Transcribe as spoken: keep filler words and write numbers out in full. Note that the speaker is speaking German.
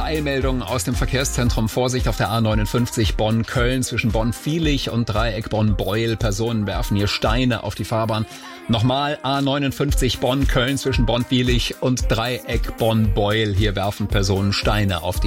Eilmeldung aus dem Verkehrszentrum. Vorsicht auf der A neunundfünfzig Bonn-Köln zwischen Bonn-Viehlich und Dreieck Bonn-Beuel. Personen werfen hier Steine auf die Fahrbahn. Nochmal A neunundfünfzig Bonn-Köln zwischen Bonn-Viehlich und Dreieck Bonn-Beuel. Hier werfen Personen Steine auf die